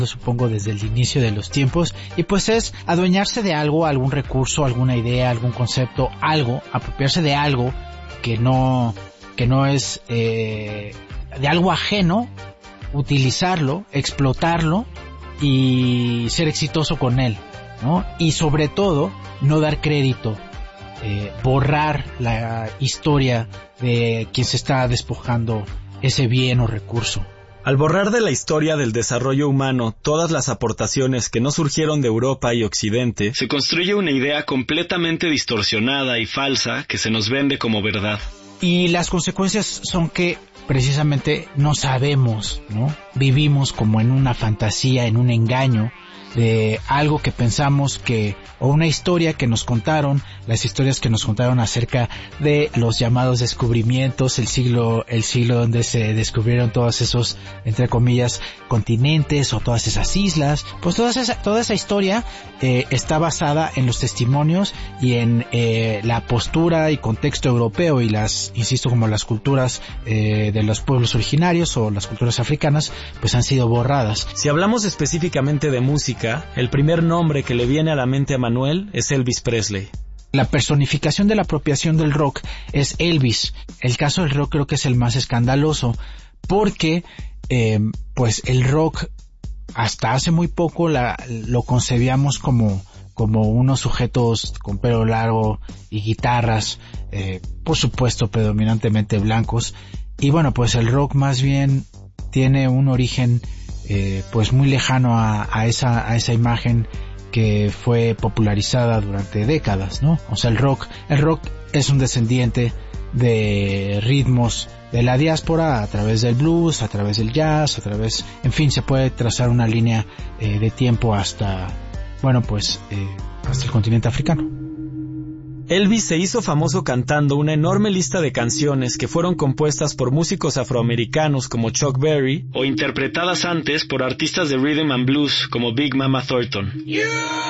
supongo desde el inicio de los tiempos, y pues es adueñarse de algo, algún recurso, alguna idea, algún concepto, algo, apropiarse de algo que no es de algo ajeno, utilizarlo, explotarlo y ser exitoso con él, ¿no? Y sobre todo no dar crédito, borrar la historia de quien se está despojando ese bien o recurso. Al borrar de la historia del desarrollo humano todas las aportaciones que no surgieron de Europa y Occidente, se construye una idea completamente distorsionada y falsa que se nos vende como verdad. Y las consecuencias son que precisamente no sabemos, ¿no? Vivimos como en una fantasía, en un engaño de algo que pensamos que, o una historia que nos contaron, las historias que nos contaron acerca de los llamados descubrimientos, el siglo donde se descubrieron todos esos, entre comillas, continentes o todas esas islas. Pues toda esa historia está basada en los testimonios y en la postura y contexto europeo y como las culturas de los pueblos originarios o las culturas africanas, pues han sido borradas. Si hablamos específicamente de música, el primer nombre que le viene a la mente a Manuel es Elvis Presley. La personificación de la apropiación del rock es Elvis. El caso del rock creo que es el más escandaloso porque pues el rock hasta hace muy poco lo concebíamos como unos sujetos con pelo largo y guitarras, por supuesto predominantemente blancos, y bueno, pues el rock más bien tiene un origen pues muy lejano a esa imagen que fue popularizada durante décadas, ¿no? O sea, el rock es un descendiente de ritmos de la diáspora a través del blues, a través del jazz, en fin, se puede trazar una línea de tiempo hasta el continente africano. Elvis se hizo famoso cantando una enorme lista de canciones que fueron compuestas por músicos afroamericanos como Chuck Berry o interpretadas antes por artistas de rhythm and blues como Big Mama Thornton.